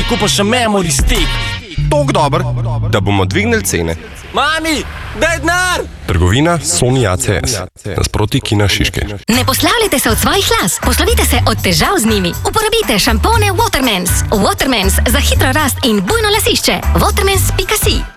kupil še memory stick. Tok dober, da bomo dvignili cene. Mami, daj denar! Trgovina Sony ACS. Nasproti Kina Šiške. Ne poslavljajte se od svojih las, poslovite se od težav z njimi. Uporabite šampone Watermans. Watermans za hitro rast in bujno lasišče. Watermans.si